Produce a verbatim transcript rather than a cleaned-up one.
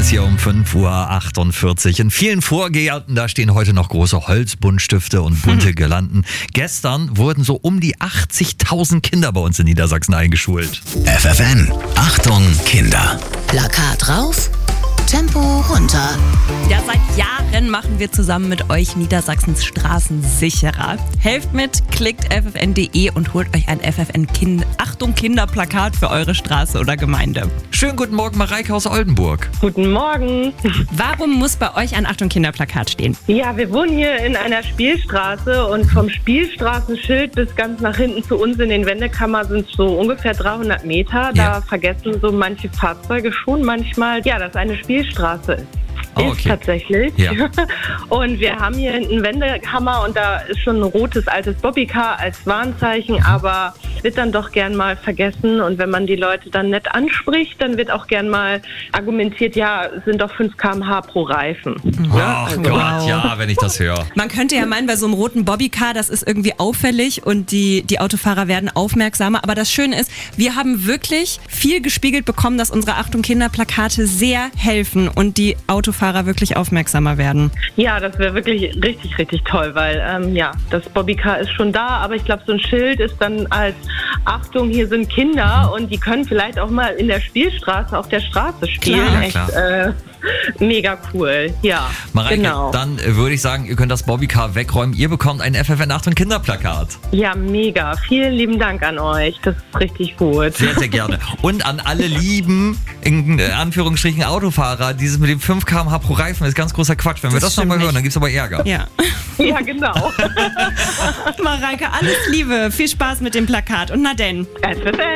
jetzt hier um fünf Uhr achtundvierzig. In vielen Vorgärten, da stehen heute noch große Holzbuntstifte und bunte Girlanden. Gestern wurden so um die achtzigtausend Kinder bei uns in Niedersachsen eingeschult. F F N, Achtung Kinder. Plakat rauf, Tempo runter. Ja, seit Jahren machen wir zusammen mit euch Niedersachsens Straßen sicherer. Helft mit, klickt f f n punkt d e und holt euch ein F F N Kind Achtung Kinderplakat für eure Straße oder Gemeinde. Schönen guten Morgen, Mareike aus Oldenburg. Guten Morgen. Warum muss bei euch ein Achtung Kinderplakat stehen? Ja, wir wohnen hier in einer Spielstraße und vom Spielstraßenschild bis ganz nach hinten zu uns in den Wendekammer sind so ungefähr dreihundert Meter. Da Ja. vergessen so manche Fahrzeuge schon manchmal, ja, dass eine Spielstraße ist. Oh, Ist okay. tatsächlich. Ja. Und wir haben hier einen Wendehammer und da ist schon ein rotes altes Bobbycar als Warnzeichen, aber wird dann doch gern mal vergessen. Und wenn man die Leute dann nett anspricht, dann wird auch gern mal argumentiert, ja, es sind doch fünf Kilometer pro Stunde pro Reifen. Ach Gott, ja, wenn ich das höre. Man könnte ja meinen, bei so einem roten Bobbycar, das ist irgendwie auffällig und die, die Autofahrer werden aufmerksamer. Aber das Schöne ist, wir haben wirklich viel gespiegelt bekommen, dass unsere Achtung Kinderplakate sehr helfen und die Autofahrer wirklich aufmerksamer werden. Ja, das wäre wirklich richtig, richtig toll, weil ähm, ja, das Bobbycar ist schon da, aber ich glaube, so ein Schild ist dann als Achtung, hier sind Kinder und die können vielleicht auch mal in der Spielstraße auf der Straße spielen. Klar, Echt klar. äh, mega cool. Ja, Mareike, genau. dann äh, würde ich sagen, ihr könnt das Bobbycar wegräumen. Ihr bekommt ein F F N Achtung Kinderplakat. Ja, mega. Vielen lieben Dank an euch. Das ist richtig gut. Sehr, sehr gerne. Und an alle lieben, in äh, Anführungsstrichen, Autofahrer, dieses mit dem fünf Kilometer pro Stunde pro Reifen ist ganz großer Quatsch. Wenn wir Das das nochmal stimmt hören, dann gibt's aber Ärger. Ja. Ja, genau. Mareike, alles Liebe, viel Spaß mit dem Plakat und na denn. S F N.